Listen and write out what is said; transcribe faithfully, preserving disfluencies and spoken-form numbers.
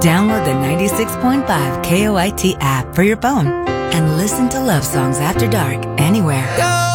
Download the ninety-six point five K O I T app for your phone and listen to love songs after dark anywhere. Go!